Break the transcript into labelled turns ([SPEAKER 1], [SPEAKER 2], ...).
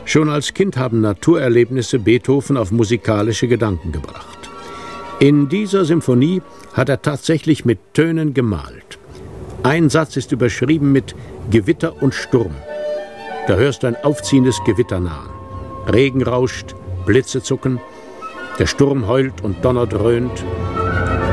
[SPEAKER 1] Schon als Kind haben Naturerlebnisse Beethoven auf musikalische Gedanken gebracht. In dieser Symphonie hat er tatsächlich mit Tönen gemalt. Ein Satz ist überschrieben mit Gewitter und Sturm. Da hörst du ein aufziehendes Gewitter nahen. Regen rauscht, Blitze zucken, der Sturm heult und Donner dröhnt,